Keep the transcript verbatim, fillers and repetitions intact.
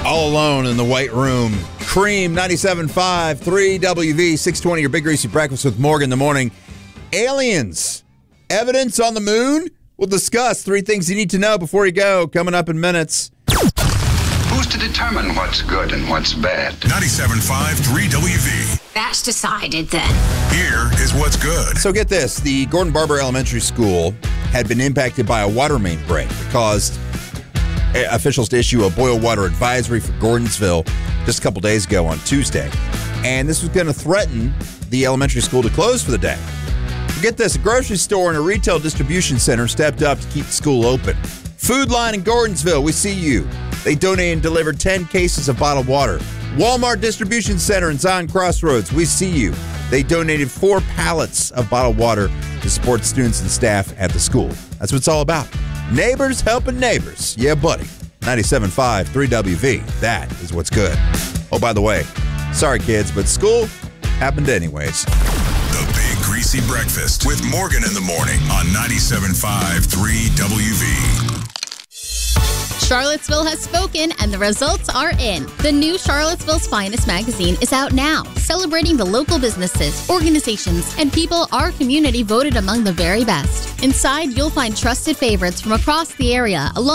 All alone in the white room. Cream ninety-seven point five, three W V, six twenty, your Big Greasy Breakfast with Morgan in the morning. Aliens. Evidence on the moon? We'll discuss three things you need to know before you go. Coming up in minutes. Who's to determine what's good and what's bad? ninety-seven point five, three W V. That's decided then. Here is what's good. So get this. The Gordon Barber Elementary School had been impacted by a water main break that caused officials to issue a boil water advisory for Gordonsville just a couple days ago on Tuesday. And this was going to threaten the elementary school to close for the day. Get this, a grocery store and a retail distribution center stepped up to keep the school open. Food Line in Gordonsville, we see you. They donated and delivered ten cases of bottled water. Walmart Distribution Center in Zion Crossroads, we see you. They donated four pallets of bottled water to support students and staff at the school. That's what it's all about. Neighbors helping neighbors. Yeah, buddy. ninety-seven point five, three W V. That is what's good. Oh, by the way, sorry, kids, but school happened anyways. The Big Greasy Breakfast with Morgan in the morning on ninety-seven point five, three W V. Charlottesville has spoken, and the results are in. The new Charlottesville's Finest magazine is out now, celebrating the local businesses, organizations, and people our community voted among the very best. Inside, you'll find trusted favorites from across the area, along